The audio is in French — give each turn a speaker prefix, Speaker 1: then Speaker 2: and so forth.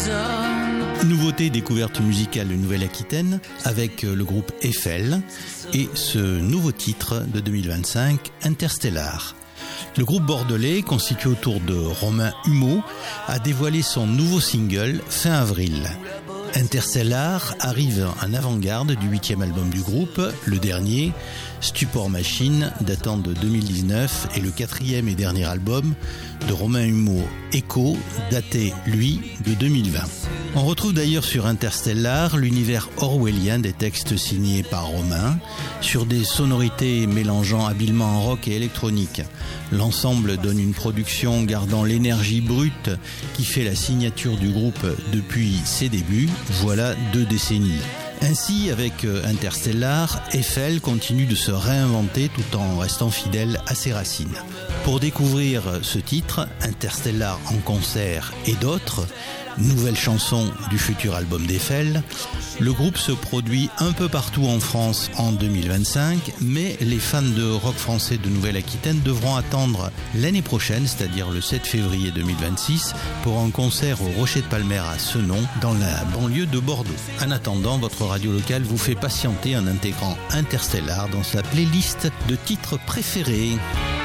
Speaker 1: Nouveauté découverte musicale de Nouvelle-Aquitaine avec le groupe Eiffel et ce nouveau titre de 2025, Interstellar. Le groupe bordelais, constitué autour de Romain Humeau, a dévoilé son nouveau single fin avril. Interstellar arrive en avant-garde du 8e album du groupe, le dernier, Stupor Machine, datant de 2019, et le 4e et dernier album de Romain Humeau, Echo, daté, lui, de 2020. On retrouve d'ailleurs sur Interstellar l'univers orwellien des textes signés par Romain, sur des sonorités mélangeant habilement rock et électronique. L'ensemble donne une production gardant l'énergie brute qui fait la signature du groupe depuis ses débuts, voilà 2 décennies. Ainsi, avec Interstellar, Eiffel continue de se réinventer tout en restant fidèle à ses racines. Pour découvrir ce titre, Interstellar en concert et d'autres, nouvelles chansons du futur album d'Eiffel, le groupe se produit un peu partout en France en 2025, mais les fans de rock français de Nouvelle-Aquitaine devront attendre l'année prochaine, c'est-à-dire le 7 février 2026, pour un concert au Rocher de Palmer à Senon, dans la banlieue de Bordeaux. En attendant, votre radio locale vous fait patienter en intégrant Interstellar dans sa playlist de titres préférés.